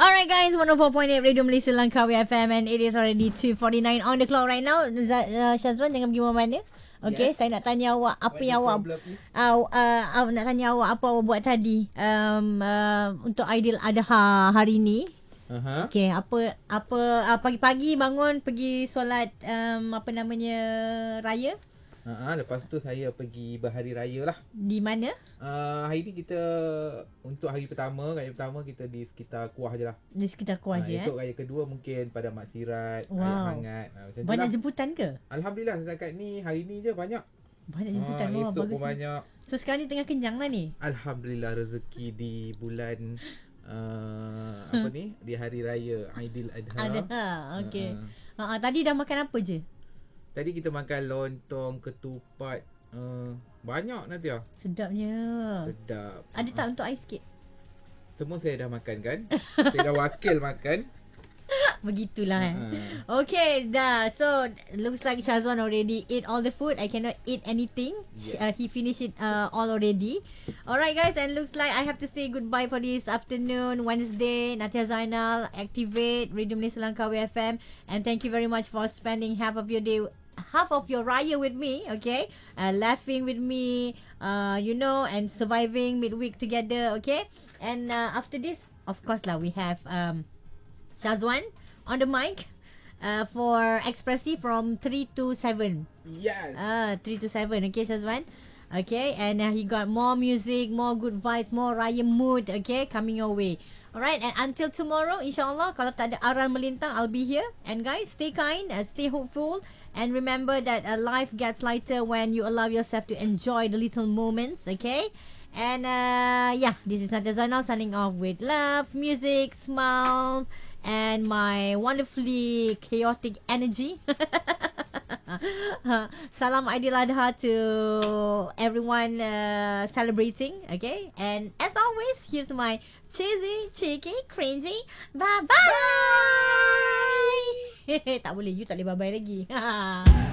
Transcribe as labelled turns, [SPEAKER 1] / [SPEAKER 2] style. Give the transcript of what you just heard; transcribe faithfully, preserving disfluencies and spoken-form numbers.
[SPEAKER 1] Alright guys, one oh four point eight Radio Malaysia Langkawi F M, and it is already two forty-nine on the clock right now. Z- uh, Syazwan, jangan pergi mana-mana. Okay, yes. Saya nak tanya awak apa What yang awak uh, uh, uh, nak tanya awak apa awak buat tadi um, uh, untuk Aidil Adha hari ni. Uh-huh. Okay, apa apa uh, pagi-pagi bangun pergi solat um, apa namanya raya.
[SPEAKER 2] Uh-huh, lepas tu saya pergi berhari raya lah.
[SPEAKER 1] Di mana?
[SPEAKER 2] Uh, hari ni kita untuk hari pertama, raya pertama kita di sekitar Kuah je lah.
[SPEAKER 1] Di sekitar Kuah uh, je
[SPEAKER 2] esok
[SPEAKER 1] eh.
[SPEAKER 2] raya kedua mungkin pada Maksirat,
[SPEAKER 1] wow.
[SPEAKER 2] Air Hangat. Uh, macam
[SPEAKER 1] banyak
[SPEAKER 2] lah.
[SPEAKER 1] Jemputan ke?
[SPEAKER 2] Alhamdulillah setakat ni hari ni je banyak.
[SPEAKER 1] Banyak jemputan.
[SPEAKER 2] Uh,
[SPEAKER 1] oh,
[SPEAKER 2] esok
[SPEAKER 1] bagus
[SPEAKER 2] pun banyak.
[SPEAKER 1] So sekarang ni tengah kenyang lah ni.
[SPEAKER 2] Alhamdulillah rezeki di bulan uh, apa ni? Di hari raya Aidil Adha.
[SPEAKER 1] Adha, okey. Uh, uh, tadi dah makan apa je?
[SPEAKER 2] Tadi kita makan lontong, ketupat, uh, banyak Nadia.
[SPEAKER 1] Sedapnya.
[SPEAKER 2] Sedap.
[SPEAKER 1] Ada tak uh. untuk ais sikit?
[SPEAKER 2] Semua saya dah makan kan. Saya dah wakil makan.
[SPEAKER 1] Begitulah eh.
[SPEAKER 2] Uh.
[SPEAKER 1] Okay, dah. So looks like Syazwan already ate all the food. I cannot eat anything. Yes. Uh, he finished it uh, all already. Alright guys, and looks like I have to say goodbye for this afternoon, Wednesday. Natia Zainal, Activate Radio Malaysia Langkawi F M, and thank you very much for spending half of your day, half of your raya with me, okay? Uh, laughing with me, uh, you know, and surviving midweek together, okay? And uh, after this, of course lah, we have um, Syazwan on the mic uh, for Expressy from three to seven.
[SPEAKER 2] Yes.
[SPEAKER 1] Ah, uh, three to seven, okay Syazwan? Okay, and uh, he got more music, more good vibes, more raya mood, okay, coming your way. Alright, and until tomorrow, insyaAllah, kalau tak ada aral melintang, I'll be here. And guys, stay kind, uh, stay hopeful. And remember that uh, life gets lighter when you allow yourself to enjoy the little moments, okay? And uh, yeah, this is Nadia Zainal signing off with love, music, smiles, and my wonderfully chaotic energy. Salam Aidil Adha to everyone uh, celebrating, okay? And as always, here's my cheesy, cheeky, cringy bye-bye. Tak boleh, you tak boleh bye-bye lagi.